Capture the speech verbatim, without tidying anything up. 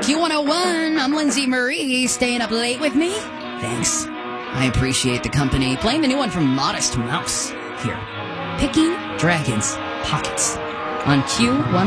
Q one oh one, I'm Lindsay Marie. Staying up late with me? Thanks. I appreciate the company. Playing the new one from Modest Mouse. Here. Picking Dragons Pockets on Q one oh one.